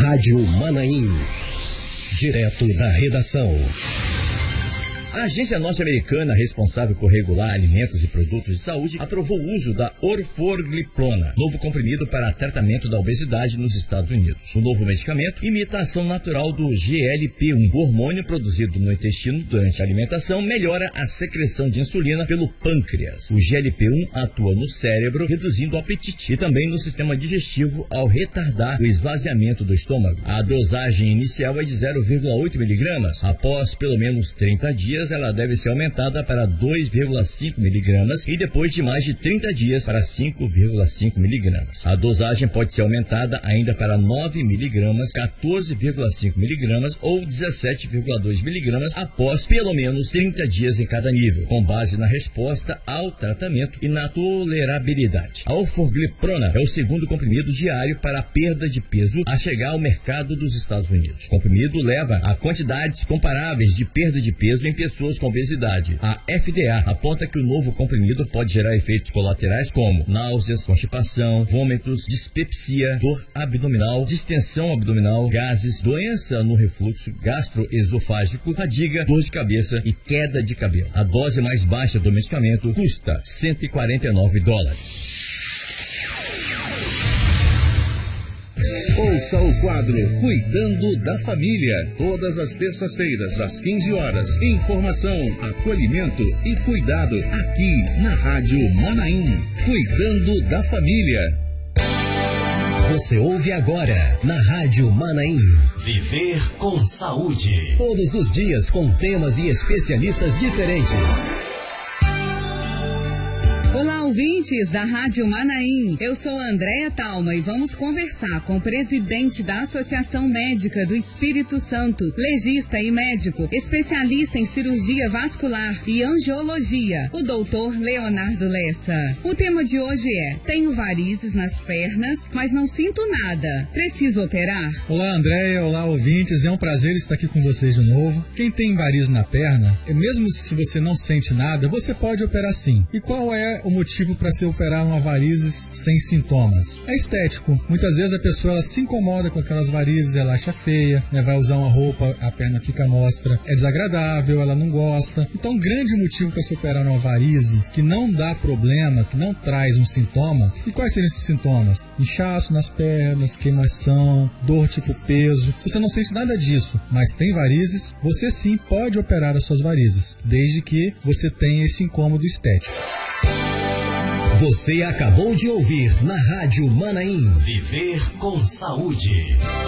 Rádio Manaim. Direto da redação. A agência norte-americana responsável por regular alimentos e produtos de saúde aprovou o uso da orforglipona, novo comprimido para tratamento da obesidade nos Estados Unidos. O novo medicamento imita a ação natural do GLP-1, o hormônio produzido no intestino durante a alimentação, melhora a secreção de insulina pelo pâncreas. O GLP-1 atua no cérebro, reduzindo o apetite, e também no sistema digestivo ao retardar o esvaziamento do estômago. A dosagem inicial é de 0,8 miligramas. Após pelo menos 30 dias, ela deve ser aumentada para 2,5 miligramas e depois de mais de 30 dias para 5,5 miligramas. A dosagem pode ser aumentada ainda para 9 miligramas, 14,5 miligramas ou 17,2 miligramas após pelo menos 30 dias em cada nível, com base na resposta ao tratamento e na tolerabilidade. A orforglipona é o segundo comprimido diário para a perda de peso a chegar ao mercado dos Estados Unidos. O comprimido leva a quantidades comparáveis de perda de peso em pessoas com obesidade. A FDA aponta que o novo comprimido pode gerar efeitos colaterais como náuseas, constipação, vômitos, dispepsia, dor abdominal, distensão abdominal, gases, doença no refluxo gastroesofágico, fadiga, dor de cabeça e queda de cabelo. A dose mais baixa do medicamento custa $149. Ouça o quadro Cuidando da Família, todas as terças-feiras, às 15 horas. Informação, acolhimento e cuidado aqui na Rádio Manaim. Cuidando da Família. Você ouve agora na Rádio Manaim. Viver com saúde. Todos os dias com temas e especialistas diferentes. Olá, ouvintes da Rádio Manaim. Eu sou a Andréa Talma e vamos conversar com o presidente da Associação Médica do Espírito Santo, legista e médico, especialista em cirurgia vascular e angiologia, o doutor Leonardo Lessa. O tema de hoje é: tenho varizes nas pernas, mas não sinto nada. Preciso operar? Olá, Andréa. Olá, ouvintes. É um prazer estar aqui com vocês de novo. Quem tem varizes na perna, mesmo se você não sente nada, você pode operar sim. E qual é o motivo para se operar uma varizes sem sintomas? É estético. Muitas vezes a pessoa ela se incomoda com aquelas varizes, ela acha feia, né? Vai usar uma roupa, a perna fica à mostra, é desagradável, ela não gosta. Então, um grande motivo para se operar uma varize que não dá problema, que não traz um sintoma. E quais seriam esses sintomas? Inchaço nas pernas, queimação, dor tipo peso. Se você não sente nada disso, mas tem varizes, você sim pode operar as suas varizes, desde que você tenha esse incômodo estético. Você acabou de ouvir na Rádio Manaim. Viver com saúde.